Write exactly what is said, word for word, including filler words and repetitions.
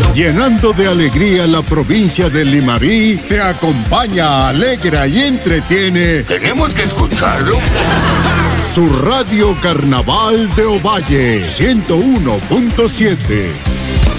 Llenando de alegría la provincia de Limarí, te acompaña, alegra y entretiene. ¿Tenemos que escucharlo? Su Radio Carnaval de Ovalle, ciento uno punto siete.